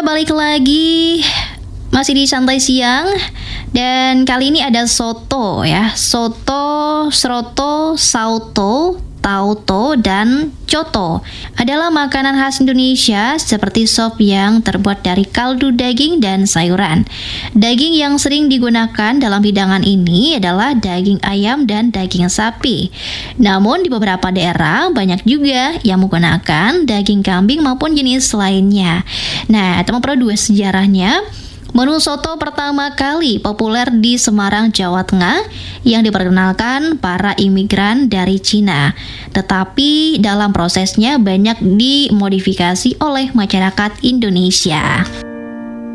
Halo, balik lagi. Masih di Santai Siang. Dan kali ini ada soto ya. Soto, seroto, sauto, tauto, dan coto adalah makanan khas Indonesia seperti sop yang terbuat dari kaldu daging dan sayuran. Daging yang sering digunakan dalam hidangan ini adalah daging ayam dan daging sapi. Namun di beberapa daerah banyak juga yang menggunakan daging kambing maupun jenis lainnya. Nah, teman pro dua sejarahnya. Menu soto pertama kali populer di Semarang, Jawa Tengah yang diperkenalkan para imigran dari Cina. Tetapi dalam prosesnya banyak dimodifikasi oleh masyarakat Indonesia.